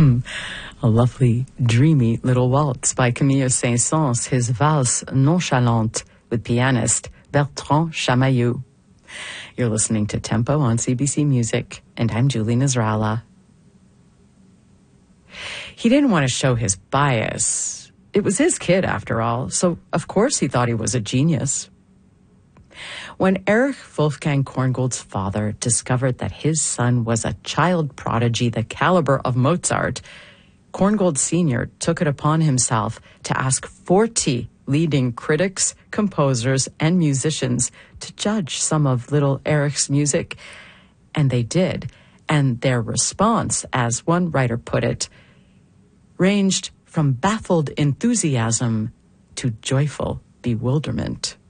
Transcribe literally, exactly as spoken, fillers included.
A lovely, dreamy little waltz by Camille Saint-Saëns, his valse Nonchalante with pianist Bertrand Chamaillou. You're listening to Tempo on C B C Music, and I'm Julie Nasrallah. He didn't want to show his bias. It was his kid, after all, so of course he thought he was a genius. When Erich Wolfgang Korngold's father discovered that his son was a child prodigy the caliber of Mozart, Korngold Senior took it upon himself to ask forty leading critics, composers, and musicians to judge some of little Erich's music. And they did. And their response, as one writer put it, ranged from baffled enthusiasm to joyful bewilderment.